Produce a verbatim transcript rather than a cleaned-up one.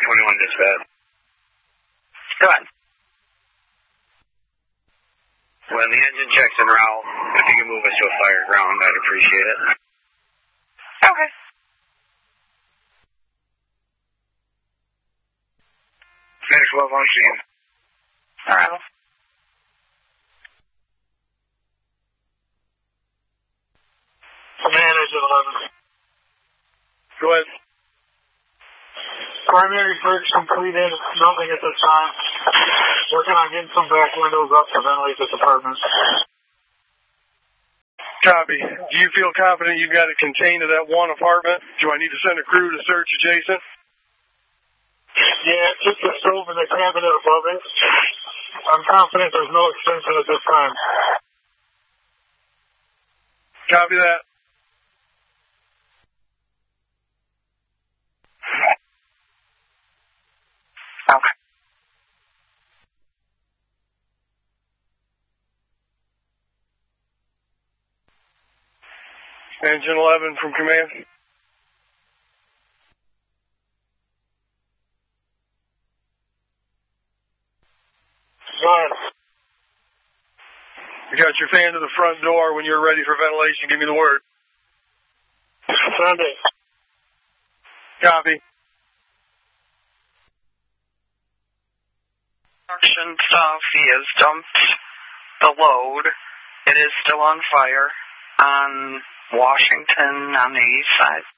twenty-one dispatch. Go ahead. When the engine check's en route, if you can move us to a fire ground, I'd appreciate it. Okay. Phoenix twelve on scene. All right. Command Agent eleven. Go ahead. Primary search completed. Nothing at this time. Working on getting some back windows up to ventilate this apartment. Copy. Do you feel confident you've got it contained to that one apartment? Do I need to send a crew to search adjacent? Yeah, just the stove and the cabinet above it. I'm confident there's no extension at this time. Copy that. Okay. Engine eleven from command. Go ahead. You got your fan to the front door. When you're ready for ventilation, give me the word. Sunday. Copy. Construction stuff. He has dumped the load. It is still on fire on Washington on the east side.